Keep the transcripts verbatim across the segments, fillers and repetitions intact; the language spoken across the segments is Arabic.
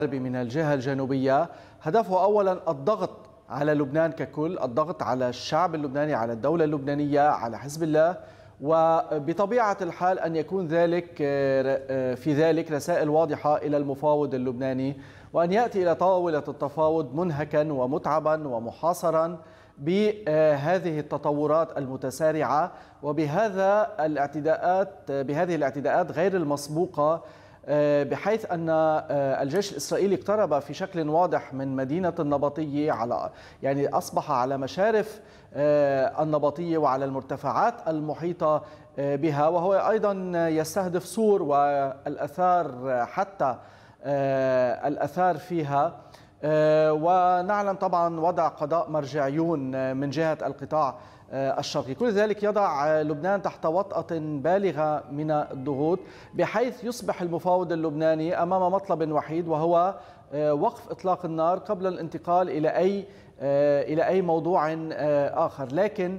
من الجهة الجنوبية هدفه أولا الضغط على لبنان ككل، الضغط على الشعب اللبناني، على الدولة اللبنانية، على حزب الله، وبطبيعة الحال أن يكون ذلك في ذلك رسائل واضحة إلى المفاوض اللبناني، وأن يأتي إلى طاولة التفاوض منهكا ومتعبا ومحاصرا بهذه التطورات المتسارعة وبهذا الاعتداءات بهذه الاعتداءات غير المسبوقة، بحيث أن الجيش الإسرائيلي اقترب في شكل واضح من مدينة النبطية، على يعني أصبح على مشارف النبطية وعلى المرتفعات المحيطة بها، وهو أيضا يستهدف سور والأثار حتى الأثار فيها. ونعلم طبعا وضع قضاء مرجعيون من جهة القطاع الشرقي، كل ذلك يضع لبنان تحت وطأة بالغة من الضغوط، بحيث يصبح المفاوض اللبناني أمام مطلب وحيد، وهو وقف إطلاق النار قبل الانتقال إلى أي إلى أي موضوع آخر. لكن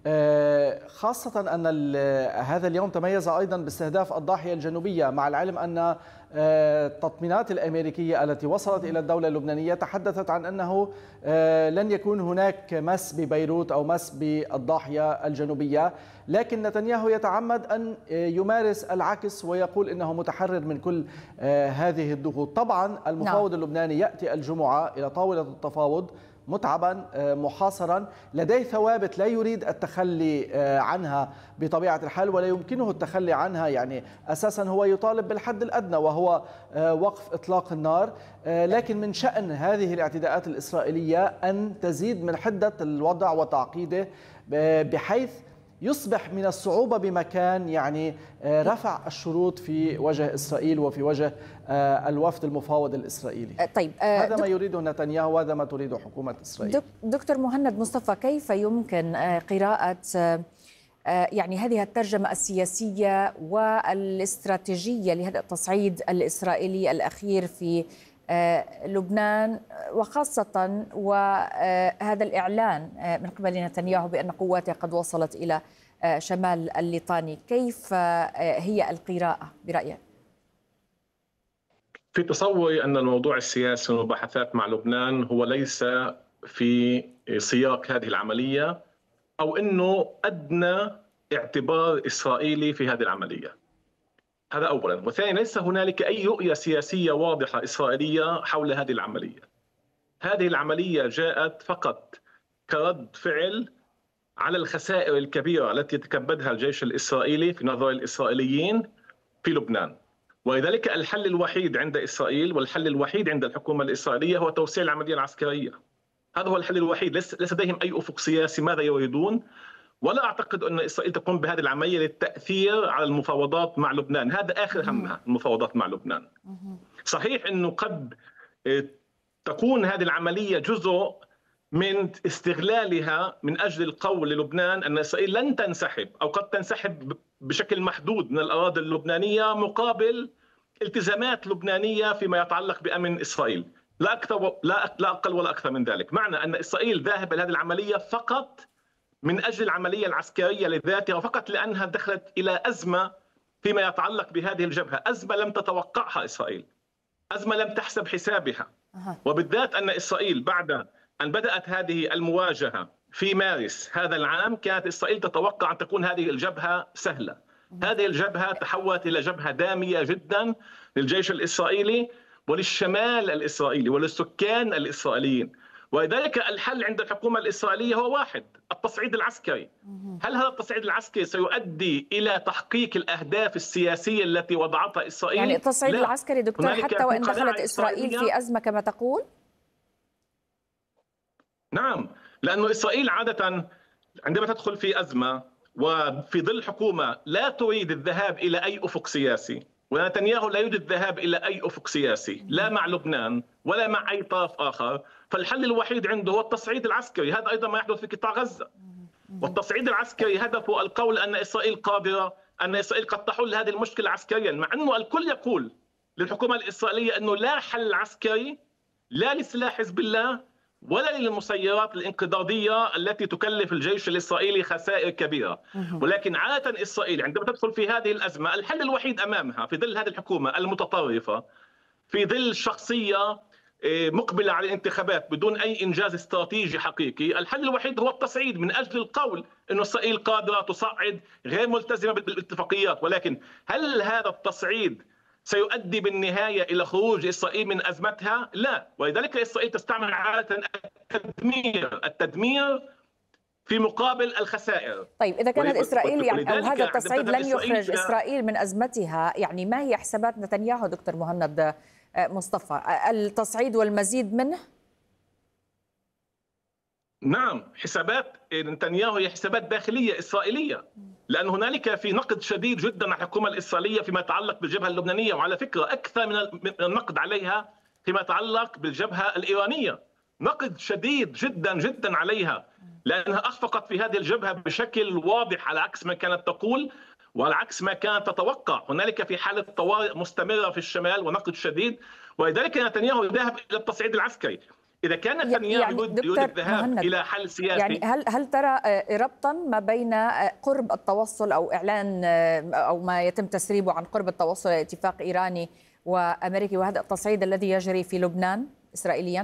خاصة أن هذا اليوم تميز أيضا باستهداف الضاحية الجنوبية، مع العلم أن التطمينات الأمريكية التي وصلت إلى الدولة اللبنانية تحدثت عن أنه لن يكون هناك مس ببيروت أو مس بالضاحية الجنوبية، لكن نتنياهو يتعمد أن يمارس العكس ويقول إنه متحرر من كل هذه الضغوط. طبعا المفاوض اللبناني يأتي الجمعة إلى طاولة التفاوض متعبا محاصرا، لديه ثوابت لا يريد التخلي عنها بطبيعة الحال، ولا يمكنه التخلي عنها. يعني أساسا هو يطالب بالحد الأدنى وهو وقف إطلاق النار، لكن من شأن هذه الاعتداءات الإسرائيلية أن تزيد من حدة الوضع وتعقيده، بحيث يصبح من الصعوبة بمكان يعني رفع الشروط في وجه إسرائيل وفي وجه الوفد المفاوض الإسرائيلي. طيب هذا ما يريده نتنياهو وهذا ما تريده حكومة إسرائيل. دكتور مهند مصطفى، كيف يمكن قراءة يعني هذه الترجمة السياسية والاستراتيجية لهذا التصعيد الإسرائيلي الأخير في لبنان، وخاصة وهذا الإعلان من قبل نتنياهو بأن قواته قد وصلت إلى شمال الليطاني؟ كيف هي القراءة برأيك؟ في تصوري أن الموضوع السياسي والمباحثات مع لبنان هو ليس في سياق هذه العملية، أو أنه أدنى اعتبار إسرائيلي في هذه العملية. هذا أولا. وثانيا، ليس هنالك أي رؤية سياسية واضحة إسرائيلية حول هذه العملية. هذه العملية جاءت فقط كرد فعل على الخسائر الكبيرة التي يتكبدها الجيش الإسرائيلي في نظر الإسرائيليين في لبنان، ولذلك الحل الوحيد عند إسرائيل والحل الوحيد عند الحكومة الإسرائيلية هو توسيع العملية العسكرية. هذا هو الحل الوحيد، ليس لديهم أي أفق سياسي ماذا يريدون، ولا أعتقد أن إسرائيل تقوم بهذه العملية للتأثير على المفاوضات مع لبنان. هذا آخر همها، المفاوضات مع لبنان. صحيح أنه قد تكون هذه العملية جزء من استغلالها من أجل القول للبنان أن إسرائيل لن تنسحب، أو قد تنسحب بشكل محدود من الأراضي اللبنانية مقابل التزامات لبنانية فيما يتعلق بأمن إسرائيل، لا أكثر لا لا أقل ولا أكثر من ذلك. معنى أن إسرائيل ذاهبة لهذه العملية فقط من أجل العملية العسكرية لذاتها، وفقط لأنها دخلت إلى أزمة فيما يتعلق بهذه الجبهة، أزمة لم تتوقعها إسرائيل، أزمة لم تحسب حسابها. وبالذات أن إسرائيل بعد أن بدأت هذه المواجهة في مارس هذا العام كانت إسرائيل تتوقع أن تكون هذه الجبهة سهلة. هذه الجبهة تحولت إلى جبهة دامية جدا للجيش الإسرائيلي وللشمال الإسرائيلي وللسكان الإسرائيليين. ولذلك الحل عند الحكومة الإسرائيلية هو واحد: التصعيد العسكري. هل هذا التصعيد العسكري سيؤدي إلى تحقيق الأهداف السياسية التي وضعتها إسرائيل؟ يعني التصعيد لا. العسكري دكتور حتى وإن دخلت إسرائيل في أزمة كما تقول؟ نعم، لأنه إسرائيل عادة عندما تدخل في أزمة وفي ظل حكومة لا تريد الذهاب إلى أي أفق سياسي، ونتنياهو لا يريد الذهاب إلى أي أفق سياسي لا مع لبنان ولا مع أي طرف آخر، فالحل الوحيد عنده هو التصعيد العسكري. هذا أيضا ما يحدث في قطاع غزة. والتصعيد العسكري هدفه القول أن إسرائيل قادرة، أن إسرائيل قد تحل هذه المشكلة عسكريا، مع أنه الكل يقول للحكومة الإسرائيلية أنه لا حل عسكري لا لسلاح حزب الله ولا للمسيرات الانقضاضية التي تكلف الجيش الإسرائيلي خسائر كبيرة. ولكن عادة إسرائيل عندما تدخل في هذه الأزمة الحل الوحيد أمامها في ظل هذه الحكومة المتطرفة في ظل شخصية مقبلة على الانتخابات بدون أي إنجاز استراتيجي حقيقي. الحل الوحيد هو التصعيد من أجل القول أن إسرائيل قادرة تصعد غير ملتزمة بالاتفاقيات، ولكن هل هذا التصعيد سيؤدي بالنهاية إلى خروج إسرائيل من أزمتها؟ لا، ولذلك إسرائيل تستعمل عادة التدمير التدمير في مقابل الخسائر. طيب إذا كانت إسرائيل يعني أو هذا التصعيد لن يخرج إسرائيل من أزمتها، يعني ما هي حسابات نتنياهو دكتور مهند مصطفى؟ التصعيد والمزيد منه؟ نعم، حسابات نتنياهو هي حسابات داخلية إسرائيلية، لأن هنالك في نقد شديد جدا على الحكومة الإسرائيلية فيما يتعلق بالجبهة اللبنانية، وعلى فكرة أكثر من النقد عليها فيما يتعلق بالجبهة الإيرانية. نقد شديد جدا جدا عليها لأنها أخفقت في هذه الجبهة بشكل واضح على عكس ما كانت تقول وعلى عكس ما كانت تتوقع. هنالك في حالة طوارئ مستمرة في الشمال ونقد شديد، ولذلك نتنياهو ذهب إلى التصعيد العسكري. إذا كان نتنياهو يعني يريد الذهاب إلى حل سياسي، يعني هل هل ترى ربطا ما بين قرب التوصل أو إعلان أو ما يتم تسريبه عن قرب التوصل إلى اتفاق إيراني وأمريكي وهذا التصعيد الذي يجري في لبنان إسرائيليا؟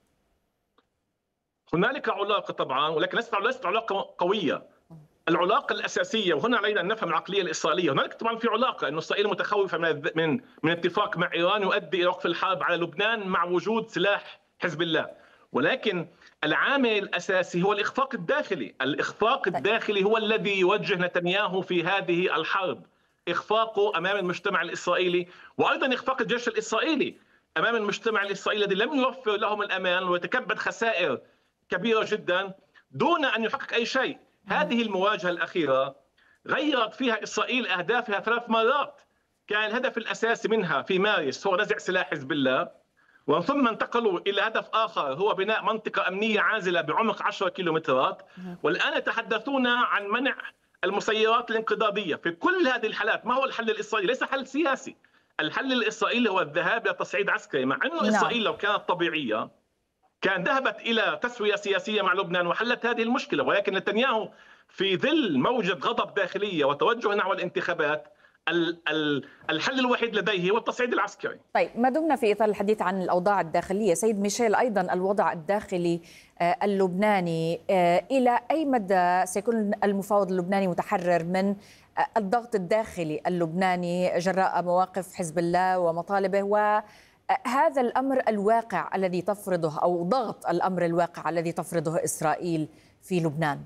هنالك علاقة طبعا، ولكن ليست علاقة قوية. العلاقة الأساسية، وهنا علينا أن نفهم العقلية الإسرائيلية، هنالك طبعا في علاقة أن إسرائيل متخوفة من من من اتفاق مع إيران يؤدي إلى وقف الحرب على لبنان مع وجود سلاح حزب الله، ولكن العامل الأساسي هو الإخفاق الداخلي. الإخفاق الداخلي هو الذي يوجه نتنياهو في هذه الحرب، إخفاقه أمام المجتمع الإسرائيلي وأيضا إخفاق الجيش الإسرائيلي أمام المجتمع الإسرائيلي الذي لم يوفر لهم الأمان ويتكبد خسائر كبيرة جدا دون أن يحقق أي شيء. هذه المواجهة الأخيرة غيرت فيها إسرائيل أهدافها ثلاث مرات. كان الهدف الأساسي منها في مارس هو نزع سلاح حزب الله، ومن ثم انتقلوا إلى هدف آخر هو بناء منطقة أمنية عازلة بعمق عشرة كيلومترات، والآن يتحدثون عن منع المسيرات الانقضاضية. في كل هذه الحالات ما هو الحل الإسرائيلي؟ ليس حل سياسي. الحل الإسرائيلي هو الذهاب إلى تصعيد عسكري، مع أنه إسرائيل لو كانت طبيعية كان ذهبت إلى تسوية سياسية مع لبنان وحلت هذه المشكلة، ولكن نتنياهو في ظل موجة غضب داخلية وتوجه نحو الانتخابات الحل الوحيد لديه هو التصعيد العسكري. طيب ما دمنا في إطار الحديث عن الأوضاع الداخلية، سيد ميشيل، أيضا الوضع الداخلي اللبناني إلى أي مدى سيكون المفاوض اللبناني متحرر من الضغط الداخلي اللبناني جراء مواقف حزب الله ومطالبه وهذا الأمر الواقع الذي تفرضه أو ضغط الأمر الواقع الذي تفرضه إسرائيل في لبنان؟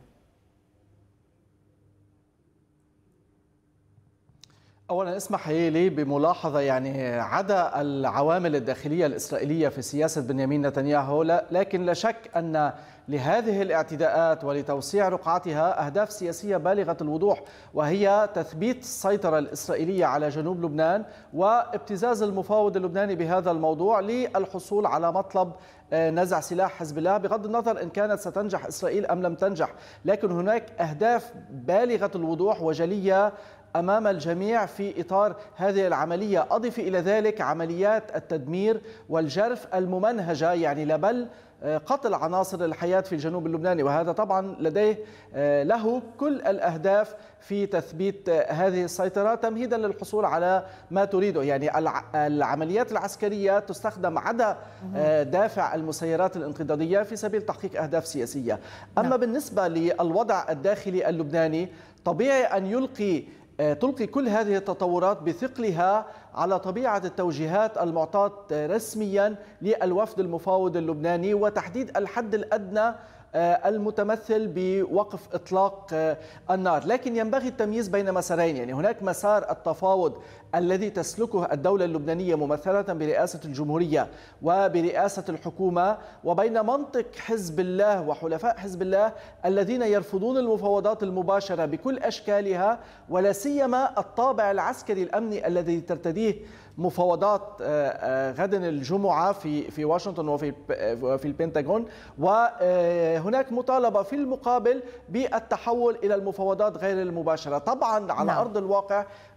أولا اسمح لي بملاحظة، يعني عدا العوامل الداخلية الإسرائيلية في سياسة بنيامين نتنياهو، لكن لا شك أن لهذه الاعتداءات ولتوسيع رقعتها أهداف سياسية بالغة الوضوح، وهي تثبيت السيطرة الإسرائيلية على جنوب لبنان وابتزاز المفاوض اللبناني بهذا الموضوع للحصول على مطلب نزع سلاح حزب الله، بغض النظر إن كانت ستنجح إسرائيل أم لم تنجح. لكن هناك أهداف بالغة الوضوح وجلية أمام الجميع في إطار هذه العملية. أضف إلى ذلك عمليات التدمير والجرف الممنهجة، يعني لبل قتل عناصر الحياة في الجنوب اللبناني، وهذا طبعا لديه له كل الأهداف في تثبيت هذه السيطرة تمهيدا للحصول على ما تريده. يعني العمليات العسكرية تستخدم عدا دافع المسيرات الانقضاضية في سبيل تحقيق أهداف سياسية. أما بالنسبة للوضع الداخلي اللبناني، طبيعي أن يلقي تلقي كل هذه التطورات بثقلها على طبيعة التوجيهات المعطاة رسميا للوفد المفاوض اللبناني وتحديد الحد الأدنى المتمثل بوقف إطلاق النار. لكن ينبغي التمييز بين مسارين، يعني هناك مسار التفاوض الذي تسلكه الدولة اللبنانية ممثلة برئاسة الجمهورية وبرئاسة الحكومة، وبين منطق حزب الله وحلفاء حزب الله الذين يرفضون المفاوضات المباشرة بكل أشكالها، ولا سيما الطابع العسكري الأمني الذي ترتديه مفاوضات غدا الجمعة في في واشنطن وفي في البنتاغون، وهناك مطالبة في المقابل بالتحول إلى المفاوضات غير المباشرة. طبعا على نعم. أرض الواقع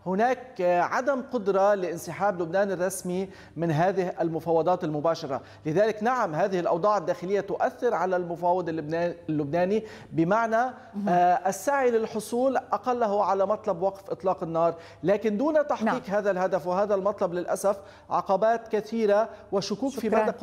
هناك عدم قدرة لانسحاب لبنان الرسمي من هذه المفاوضات المباشرة. لذلك نعم هذه الأوضاع الداخلية تؤثر على المفاوض اللبناني، بمعنى السعي للحصول أقله على مطلب وقف إطلاق النار، لكن دون تحقيق نعم. هذا الهدف وهذا المطلب للأسف عقبات كثيرة وشكوك شكرا. في مدى